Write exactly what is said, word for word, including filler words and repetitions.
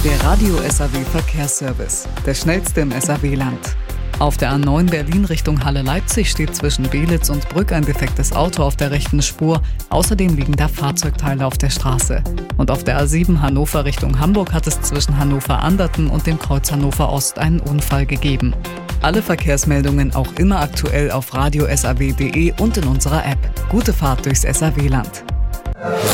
Der Radio-S A W-Verkehrsservice, der schnellste im S A W-Land. Auf der A neun Berlin Richtung Halle-Leipzig steht zwischen Belitz und Brück ein defektes Auto auf der rechten Spur. Außerdem liegen da Fahrzeugteile auf der Straße. Und auf der A sieben Hannover Richtung Hamburg hat es zwischen Hannover-Anderten und dem Kreuz Hannover Ost einen Unfall gegeben. Alle Verkehrsmeldungen auch immer aktuell auf radio s a w punkt d e und in unserer App. Gute Fahrt durchs S A W-Land.